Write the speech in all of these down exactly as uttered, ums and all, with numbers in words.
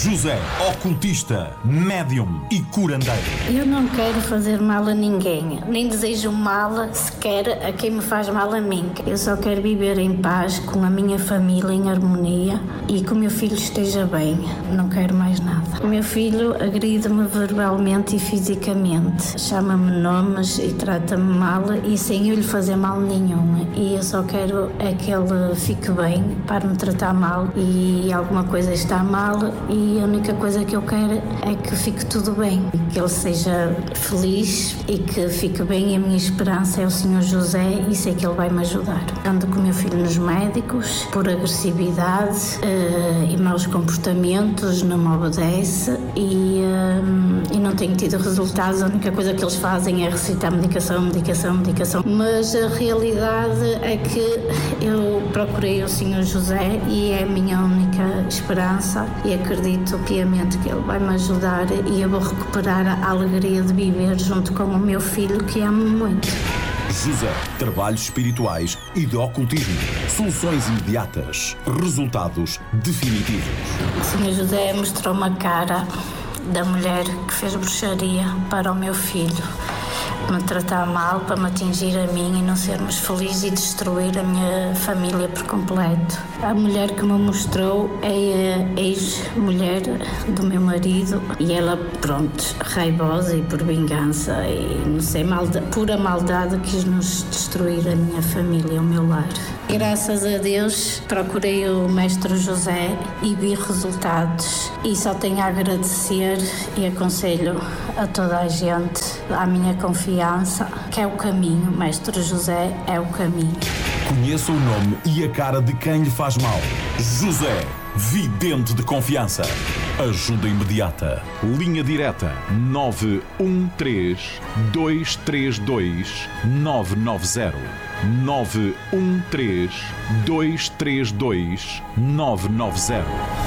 José, ocultista, médium e curandeiro. Eu não quero fazer mal a ninguém, nem desejo mal sequer a quem me faz mal a mim. Eu só quero viver em paz com a minha família, em harmonia, e que o meu filho esteja bem. Não quero mais nada. O meu filho agride-me verbalmente e fisicamente, chama-me nomes e trata-me mal, e sem eu lhe fazer mal nenhum. E eu só quero é que ele fique bem, para me tratar mal, e alguma coisa está mal, e a única coisa que eu quero é que fique tudo bem, que ele seja feliz e que fique bem. E a minha esperança é o senhor José, e sei que ele vai me ajudar. Ando com o meu filho nos médicos por agressividade uh, e maus comportamentos, não me obedece, e, uh, e não tenho tido resultados. A única coisa que eles fazem é recitar medicação, medicação, medicação, mas a realidade é que eu procurei o senhor José e é a minha única esperança, e acredito piamente que ele vai me ajudar, e eu vou recuperar a alegria de viver junto com o meu filho, que amo muito. José, trabalhos espirituais e de ocultismo. Soluções imediatas. Resultados definitivos. O senhor José mostrou-me a cara da mulher que fez bruxaria para o meu filho me tratar mal, para me atingir a mim e não sermos felizes, e destruir a minha família por completo. A mulher que me mostrou é a ex-mulher do meu marido, e ela, pronto, raivosa e por vingança e não sei, malda, pura maldade, quis nos destruir a minha família, o meu lar. Graças a Deus procurei o mestre José e vi resultados, e só tenho a agradecer, e aconselho a toda a gente, à minha confiança, que é o caminho. Mestre José é o caminho. Conheça o nome e a cara de quem lhe faz mal. José, vidente de confiança. Ajuda imediata. Linha direta nove um três, dois três dois, nove nove zero. nove um três, dois três dois, nove nove zero.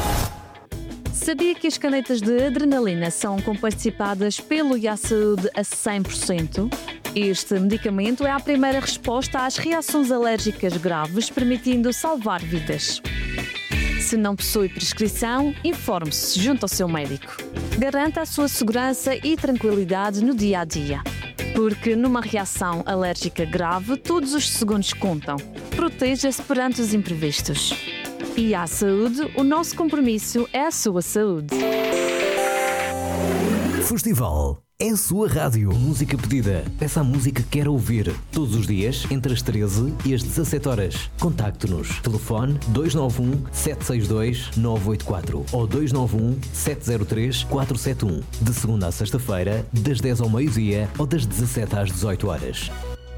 Sabia que as canetas de adrenalina são comparticipadas pelo I A Saúde a cem por cento? Este medicamento é a primeira resposta às reações alérgicas graves, permitindo salvar vidas. Se não possui prescrição, informe-se junto ao seu médico. Garanta a sua segurança e tranquilidade no dia a dia. Porque numa reação alérgica grave, todos os segundos contam. Proteja-se perante os imprevistos. I A Saúde, o nosso compromisso é a sua saúde. Festival é a sua rádio. Música pedida. Peça a música que quer ouvir. Todos os dias, entre as treze e as dezassete horas. Contacte-nos. Telefone dois nove um, sete seis dois, nove oito quatro ou dois nove um, sete zero três, quatro sete um. De segunda a sexta-feira, das dez ao meio-dia ou das dezassete às dezoito horas.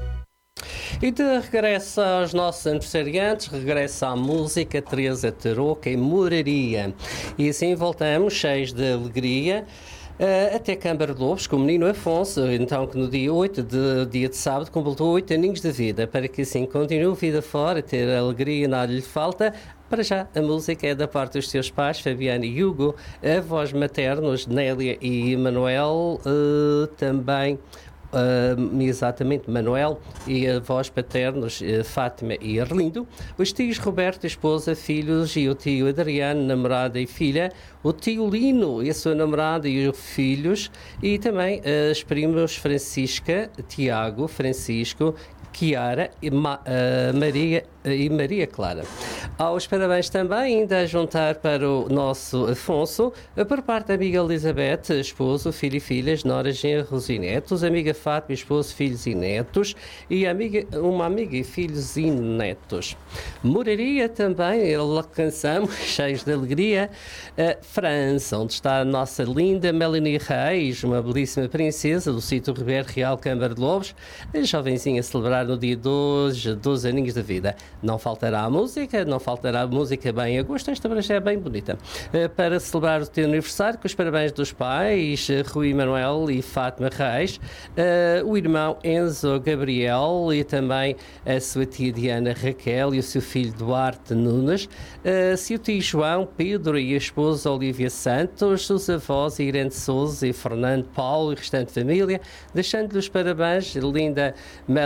E de regresso aos nossos aniversariantes, regressa à música Teresa Tarouca em Moraria. E assim voltamos, cheios de alegria, Uh, até Câmara de Lobos, com o menino Afonso, então que no dia oito, de, dia de sábado, completou oito aninhos de vida, para que assim continue vida fora, ter alegria, nada lhe falta. Para já, a música é da parte dos seus pais, Fabiano e Hugo, avós maternos, Nélia e Emanuel, uh, também... Uh, exatamente, Manuel, e avós paternos, uh, Fátima e Arlindo, os tios Roberto, esposa, filhos, e o tio Adriano, namorada e filha, o tio Lino e a sua namorada e os filhos, e também uh, os primos Francisca, Tiago, Francisco, Chiara e Ma, uh, Maria uh, e Maria Clara. Aos parabéns também, ainda a juntar para o nosso Afonso, uh, por parte da amiga Elizabeth, esposo, filho e filhas, noras, genros e netos, amiga Fátima, esposo, filhos e netos, e amiga, uma amiga e filhos e netos. Moraria também, alcançamos, cheios de alegria, uh, França, onde está a nossa linda Melanie Reis, uma belíssima princesa do sítio Ribeiro Real, Câmara de Lobos, a jovenzinha a celebrar no dia doze, doze aninhos de vida. Não faltará a música, não faltará a música bem a gosto, esta já é bem bonita. Uh, para celebrar o teu aniversário, com os parabéns dos pais, uh, Rui Manuel e Fátima Reis, uh, o irmão Enzo Gabriel e também a sua tia Diana Raquel e o seu filho Duarte Nunes, uh, seu tio João, Pedro e a esposa Olívia Santos, os avós Irene Souza e Fernando Paulo e o restante família, deixando-lhe os parabéns, linda Melanie Reis,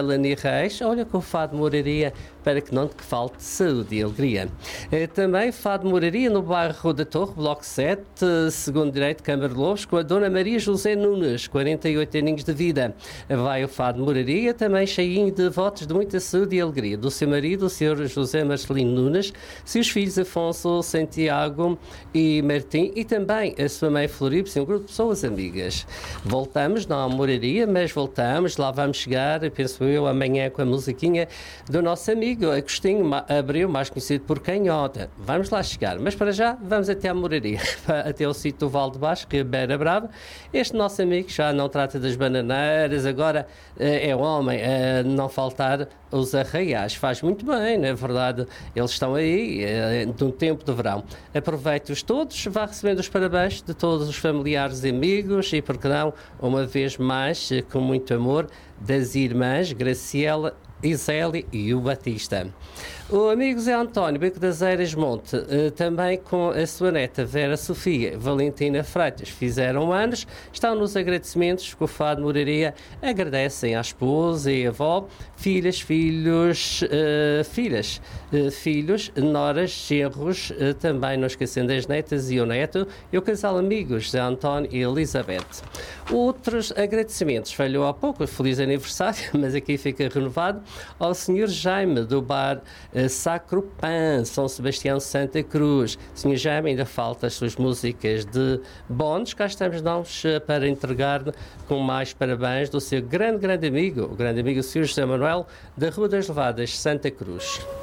Reis, olha com o Fado Moraria, para que não te falte saúde e alegria. Também Fado Moraria no bairro da Torre, Bloco sete, segundo direito, Câmara de Lobos, com a Dona Maria José Nunes, quarenta e oito aninhos de vida. Vai o Fado Moraria, também cheinho de votos de muita saúde e alegria, do seu marido, o senhor José Marcelino Nunes, seus filhos Afonso, Santiago e Martim, e também a sua mãe Floripe, um grupo de pessoas amigas. Voltamos, não à Moraria, mas voltamos, lá vamos chegar, penso eu, amanhã com a musiquinha do nosso amigo Agostinho Abreu, mais conhecido por Canhota. Vamos lá chegar, mas para já vamos até à Moraria, até o sítio do Val de Baixo, que é Beira Brava. Este nosso amigo já não trata das bananeiras, agora é homem, não faltar os arraiais. Faz muito bem, na verdade, eles estão aí de um tempo de verão. Aproveite-os todos, vá recebendo os parabéns de todos os familiares e amigos e, por que não, uma vez mais, com muito amor, das irmãs Graciela, Iseli e o Batista. O amigo Zé António Beco das Eiras Monte, também com a sua neta Vera Sofia Valentina Freitas, fizeram anos, estão nos agradecimentos que o Fado Moraria agradecem à esposa e à avó, filhas, filhos, uh, filhas, uh, filhos, noras, genros, uh, também não esquecendo as netas e o neto, e o casal amigos Zé António e Elizabeth. Outros agradecimentos, falhou há pouco, feliz aniversário, mas aqui fica renovado, ao senhor Jaime do bar uh, Sacro Pan, São Sebastião Santa Cruz. senhor Jaime, ainda falta as suas músicas de bónus, cá estamos nós uh, para entregar com mais parabéns do seu grande, grande amigo, o grande amigo senhor José Manuel, da Rua das Levadas, Santa Cruz.